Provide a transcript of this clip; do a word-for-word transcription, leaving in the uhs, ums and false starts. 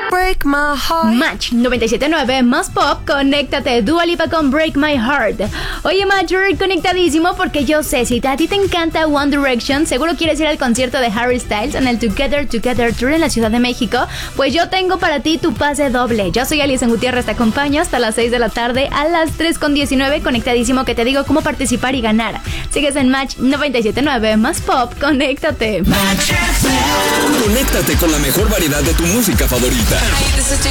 Break my heart. Match noventa y siete punto nueve más pop, conéctate. Dua Lipa con Break My Heart. Oye, Match, conectadísimo porque yo sé, si a ti te encanta One Direction, seguro quieres ir al concierto de Harry Styles en el Together Together Tour en la Ciudad de México. Pues yo tengo para ti tu pase doble. Yo soy Alison Gutiérrez, te acompaño hasta las seis de la tarde, a las tres con diecinueve, conectadísimo, que te digo cómo participar y ganar. Sigues en Match noventa y siete punto nueve más pop, conéctate. Conéctate con la mejor variedad de tu música favorita.